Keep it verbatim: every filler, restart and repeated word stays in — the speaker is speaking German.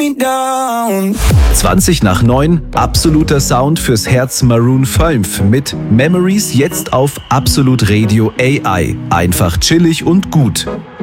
me down. zwanzig nach neun, absoluter Sound fürs Herz Maroon fünf mit Memories jetzt auf Absolut Radio A I. Einfach chillig und gut.